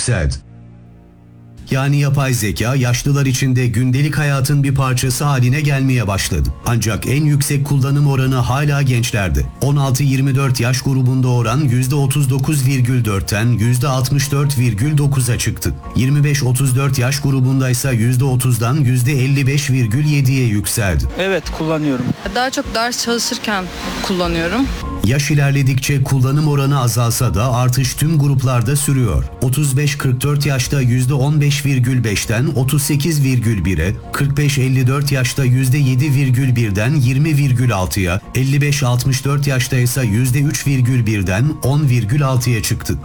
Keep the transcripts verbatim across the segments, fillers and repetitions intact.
yükseldi. Yani yapay zeka yaşlılar için de gündelik hayatın bir parçası haline gelmeye başladı. Ancak en yüksek kullanım oranı hala gençlerde. on altı yirmi dört yaş grubunda oran yüzde otuz dokuz virgül dörtten yüzde altmış dört virgül dokuza çıktı. yirmi beş otuz dört yaş grubunda ise yüzde otuzdan yüzde elli beş virgül yediye yükseldi. Evet, kullanıyorum. Daha çok ders çalışırken kullanıyorum. Yaş ilerledikçe kullanım oranı azalsa da artış tüm gruplarda sürüyor. otuz beş kırk dört yaşta yüzde on beş virgül beşten otuz sekiz virgül bire, kırk beş elli dört yaşta yüzde yedi virgül birden yirmi virgül altıya, elli beş altmış dört yaşta ise yüzde üç virgül birden on virgül altıya çıktı.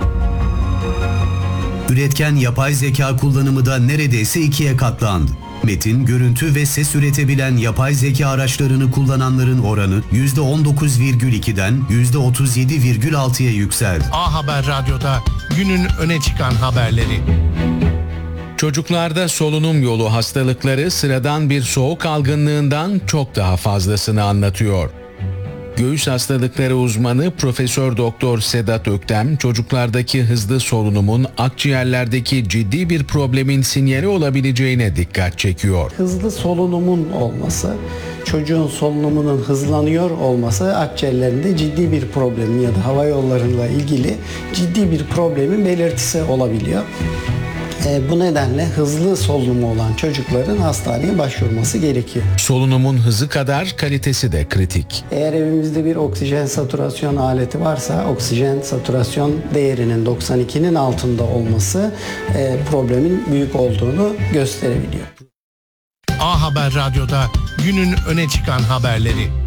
Üretken yapay zeka kullanımı da neredeyse ikiye katlandı. Metin, görüntü ve ses üretebilen yapay zeka araçlarını kullananların oranı yüzde on dokuz virgül ikiden yüzde otuz yedi virgül altıya yükseldi. A Haber Radyo'da günün öne çıkan haberleri. Çocuklarda solunum yolu hastalıkları sıradan bir soğuk algınlığından çok daha fazlasını anlatıyor. Göğüs hastalıkları uzmanı Profesör Doktor Sedat Öktem, çocuklardaki hızlı solunumun akciğerlerdeki ciddi bir problemin sinyali olabileceğine dikkat çekiyor. Hızlı solunumun olması, çocuğun solunumunun hızlanıyor olması akciğerlerinde ciddi bir problemin ya da hava yollarıyla ilgili ciddi bir problemin belirtisi olabiliyor. E, bu nedenle hızlı solunumu olan çocukların hastaneye başvurması gerekiyor. Solunumun hızı kadar kalitesi de kritik. Eğer evimizde bir oksijen saturasyon aleti varsa oksijen saturasyon değerinin doksan ikinin altında olması e, problemin büyük olduğunu gösterebiliyor. A Haber Radyo'da günün öne çıkan haberleri.